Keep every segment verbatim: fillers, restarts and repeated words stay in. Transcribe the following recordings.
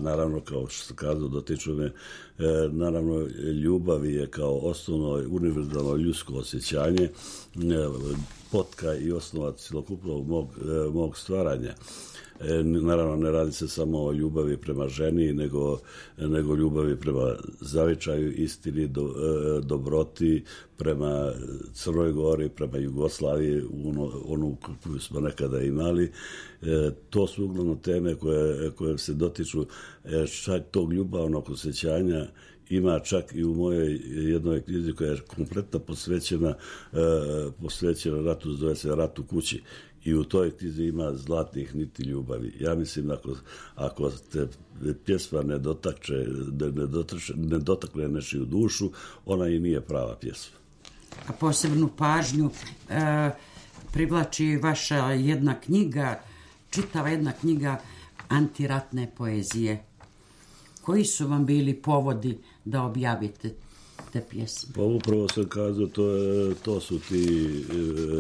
naravno, kao što sam kazao, dotiču me, naravno, ljubav je kao osnovno univerzalno ljudsko osjećanje, potka i osnova cjelokupnog mog, mog stvaranja. Naravno, ne radi se samo o ljubavi prema ženi, nego, nego ljubavi prema zavičaju, istini, do, dobroti, prema Crnoj Gori, prema Jugoslaviji, ono, onu koju smo nekada imali. E, to su uglavnom teme koje, koje se dotiču čak tog ljubavnog osjećanja. Ima čak i u mojoj jednoj knjizi koja je kompletno posvećena, e, posvećena ratu, zove se Rat u kući. I u toj knjizi ima zlatnih niti ljubavi. Ja mislim, ako, ako te pjesma ne dotakče, ne, dotakče, ne dotakne nečiju dušu, ona i nije prava pjesma. A posebnu pažnju e, privlači vaša jedna knjiga, čitava jedna knjiga antiratne poezije. Koji su vam bili povodi da objavite te pjesme? Pa upravo sam kazao, to, je, to su ti... E,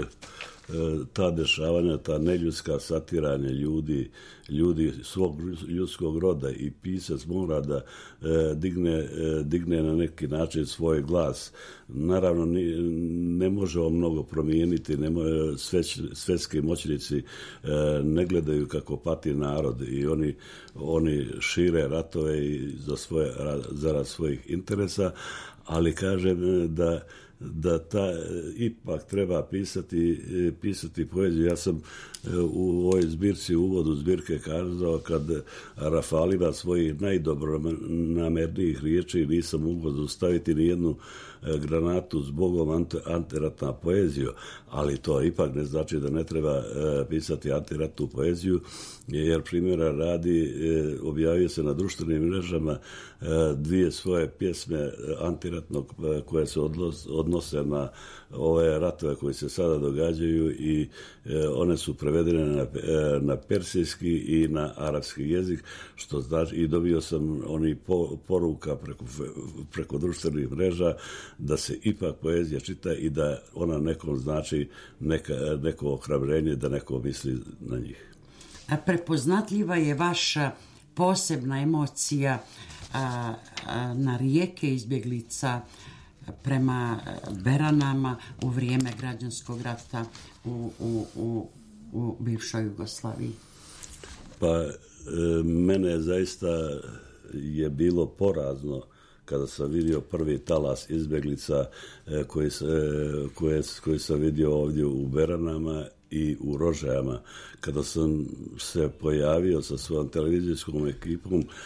ta dešavanja, ta neljudska satiranja ljudi, ljudi svog ljudskog roda, i pisac mora da e, digne, e, digne na neki način svoj glas. Naravno, ni, ne može on mnogo promijeniti, ne može, sveć, svetski moćnici e, ne gledaju kako pati narod i oni, oni šire ratove i za svoje, zarad svojih interesa, ali kažem da da ta ipak treba pisati, pisati poeziju. Ja sam u ovoj zbirci, u uvodu zbirke kazao, kad Rafal ima svojih najdobronamernijih riječi, nisam mogao zaustaviti ni jednu granatu zbogom antiratna poeziju, ali to ipak ne znači da ne treba pisati antiratnu poeziju, jer primjera radi, objavio se na društvenim mrežama dvije svoje pjesme antiratnog koje se odnose na ove ratove koji se sada događaju, i one su prevedene na, na persijski i na arapski jezik, što znači, i dobio sam oni poruka preko, preko društvenih mreža da se ipak poezija čita i da ona nekom znači neka, neko ohrabrenje, da neko misli na njih. A prepoznatljiva je vaša posebna emocija a, a, na rijeke izbjeglica prema Beranama u vrijeme građanskog rata u, u, u, u bivšoj Jugoslaviji. Pa e, mene zaista je bilo porazno kada sam vidio prvi talas izbjeglica e, koji, se, koje, koji sam vidio ovdje u Beranama i u Rožajama. Kada sam se pojavio sa svojom televizijskom ekipom, e,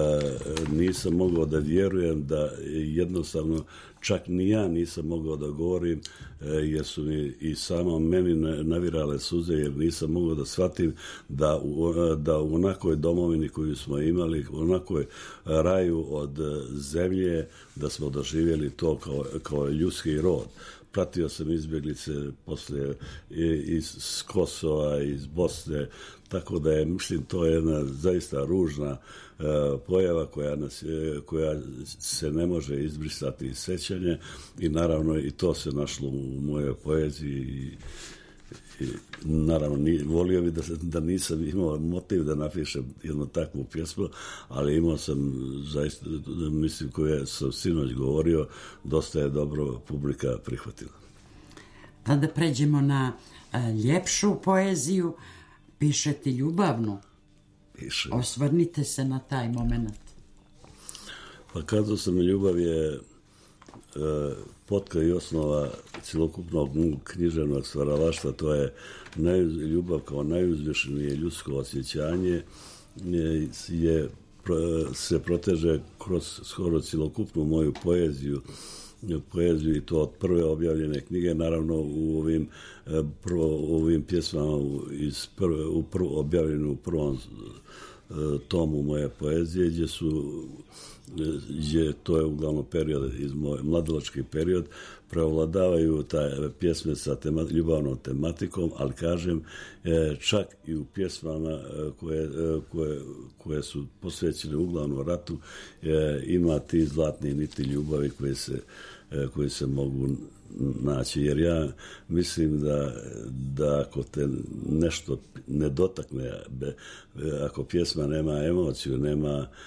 nisam mogao da vjerujem, da jednostavno čak ni ja nisam mogao da govorim, e, jer su mi i samo meni navirale suze, jer nisam mogao da shvatim da u, da u onakoj domovini koju smo imali, u onakoj raju od zemlje, da smo doživjeli to kao, kao ljudski rod. Pratio sam izbjeglice poslije iz Kosova, iz Bosne, tako da je, mislim, to je jedna zaista ružna uh, pojava koja, nas, koja se ne može izbrisati iz sećanja, i naravno i to se našlo u mojoj poeziji i, i naravno ni, volio bi da, da nisam imao motiv da napišem jednu takvu pjesmu, ali imao sam zaista, mislim, koje sam sinoć govorio, dosta je dobro publika prihvatila. A da pređemo na a, ljepšu poeziju, pišete ljubavnu. Pišem. Osvrnite se na taj moment. Pa kazao sam, ljubav je e, potka i osnova cjelokupnog književnog stvaralaštva. To je naj, ljubav kao najuzvišenije ljudsko osjećanje je, je se proteže kroz skoro cjelokupnu moju poeziju poeziju i to od prve objavljene knjige, naravno u ovim prvo u ovim pjesmama iz prve, u prvo objavljenu u prvom tomu moje poezije, gdje su gdje to je uglavnom period iz moj mladalački period, prevladavaju ta pjesme sa tema, ljubavnom tematikom, ali kažem, čak i u pjesmama koje, koje, koje su posvećene uglavnom ratu, ima ti zlatni niti ljubavi koje se, koje se mogu naći, jer ja mislim da, da ako te nešto ne dotakne, ako pjesma nema emociju, nema,